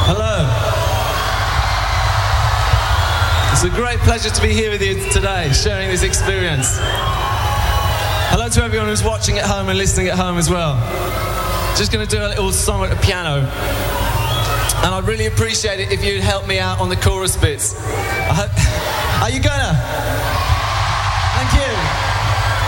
Hello. It's a great pleasure to be here with you today, sharing this experience. Hello to everyone who's watching at home and listening at home as well. Just going to do a little song at the piano. And I'd really appreciate it if you'd help me out on the chorus bits. Are you gonna? Thank you.